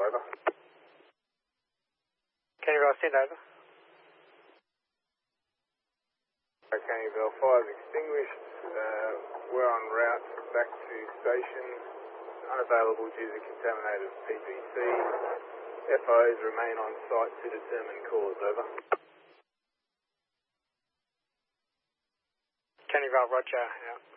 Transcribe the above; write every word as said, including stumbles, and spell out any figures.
over. Canterville, send over. Canterville, fire's extinguished. Uh, we're en route back to station. Unavailable due to contaminated P P C. F Os remain on site to determine cause, over. Canterville, roger, out.